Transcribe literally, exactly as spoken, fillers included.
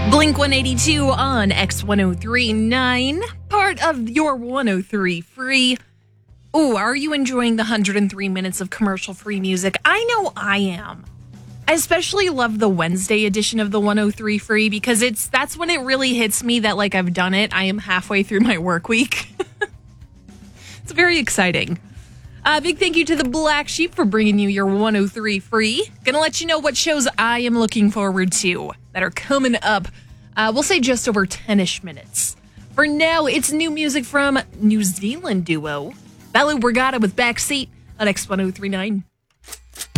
Blink one eighty-two on X ten thirty-nine, part of your one oh three free. Ooh, are you enjoying the one hundred three minutes of commercial-free music? I know I am. I especially love the Wednesday edition of the one oh three free because it's that's when it really hits me that, like, I've done it. I am halfway through my work week. It's very exciting. Uh, big thank you to the Black Sheep for bringing you your one oh three free. Gonna let you know what shows I am looking forward to that are coming up. Uh, we'll say just over ten-ish minutes. For now, it's new music from New Zealand duo Balu Brigada with Backseat on X ten thirty-nine.